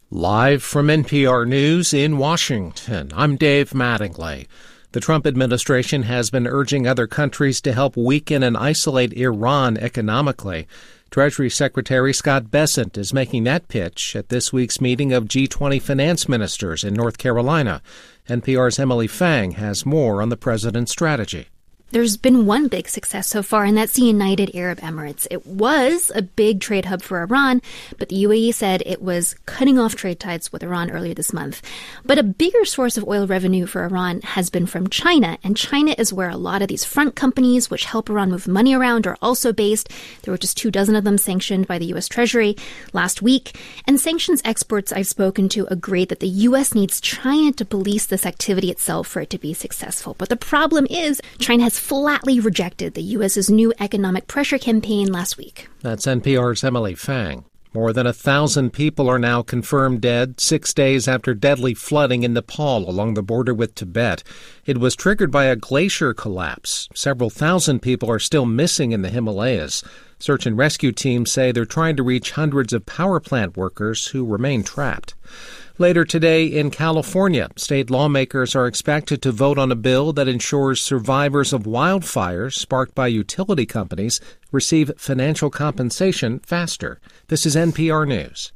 Live from NPR News in Washington, I'm Dave Mattingly. The Trump administration has been urging other countries to help weaken and isolate Iran economically. Treasury Secretary Scott Bessent is making that pitch at this week's meeting of G20 finance ministers in North Carolina. NPR's Emily Fang has more on the president's strategy. There's been one big success so far, and that's the United Arab Emirates. It was a big trade hub for Iran, but the UAE said it was cutting off trade ties with Iran earlier this month. But a bigger source of oil revenue for Iran has been from China, and China is where a lot of these front companies, which help Iran move money around, are also based. There were just 24 of them sanctioned by the U.S. Treasury last week, and sanctions experts I've spoken to agree that the U.S. needs China to police this activity itself for it to be successful. But the problem is China has flatly rejected the U.S.'s new economic pressure campaign last week. That's NPR's Emily Fang. More than 1,000 people are now confirmed dead 6 days after deadly flooding in Nepal along the border with Tibet. It was triggered by a glacier collapse. Several thousand people are still missing in the Himalayas. Search and rescue teams say they're trying to reach hundreds of power plant workers who remain trapped. Later today in California, state lawmakers are expected to vote on a bill that ensures survivors of wildfires sparked by utility companies receive financial compensation faster. This is NPR News.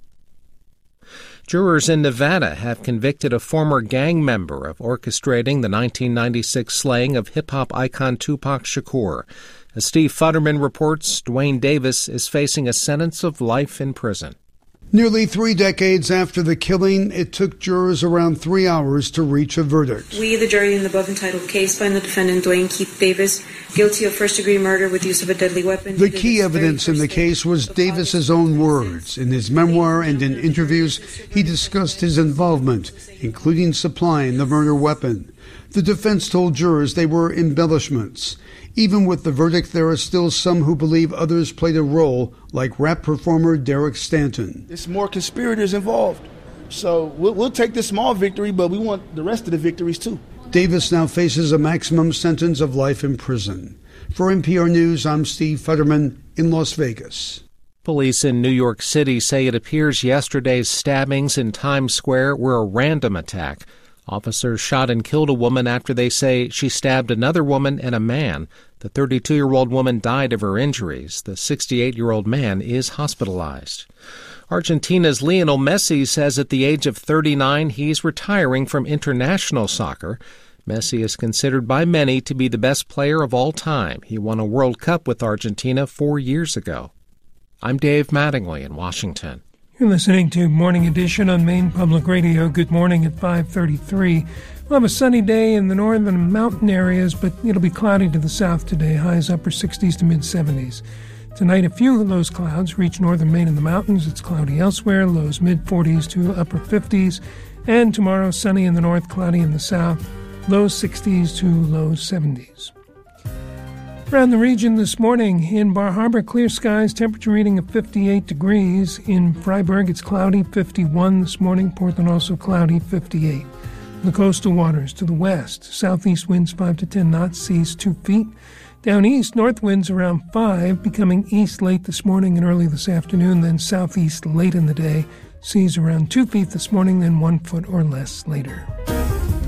Jurors in Nevada have convicted a former gang member of orchestrating the 1996 slaying of hip-hop icon Tupac Shakur. As Steve Futterman reports, Dwayne Davis is facing a sentence of life in prison. Nearly 3 decades after the killing, it took jurors around 3 hours to reach a verdict. We, the jury in the above-entitled case, find the defendant, Dwayne Keith Davis, guilty of first-degree murder with use of a deadly weapon. The key evidence in the case was Davis's own words. In his memoir and in interviews, he discussed his involvement, including supplying the murder weapon. The defense told jurors they were embellishments. Even with the verdict, there are still some who believe others played a role, like rap performer Derek Stanton. There's more conspirators involved. So we'll take this small victory, but we want the rest of the victories too. Davis now faces a maximum sentence of life in prison. For NPR News, I'm Steve Futterman in Las Vegas. Police in New York City say it appears yesterday's stabbings in Times Square were a random attack. Officers shot and killed a woman after they say she stabbed another woman and a man. The 32-year-old woman died of her injuries. The 68-year-old man is hospitalized. Argentina's Lionel Messi says at the age of 39 he's retiring from international soccer. Messi is considered by many to be the best player of all time. He won a World Cup with Argentina 4 years ago. I'm Dave Mattingly in Washington. You're listening to Morning Edition on Maine Public Radio. Good morning at 5:33. We'll have a sunny day in the northern mountain areas, but it'll be cloudy to the south today. Highs upper 60s to mid-70s. Tonight, a few of those clouds reach northern Maine in the mountains. It's cloudy elsewhere, lows mid-40s to upper 50s. And tomorrow, sunny in the north, cloudy in the south, low 60s to low 70s. Around the region this morning, in Bar Harbor, clear skies, temperature reading of 58 degrees. In Freiburg, it's cloudy, 51 this morning. Portland also cloudy, 58. The coastal waters to the west, southeast winds 5 to 10 knots, seas 2 feet. Down east, north winds around 5, becoming east late this morning and early this afternoon, then southeast late in the day. Seas around 2 feet this morning, then 1 foot or less later.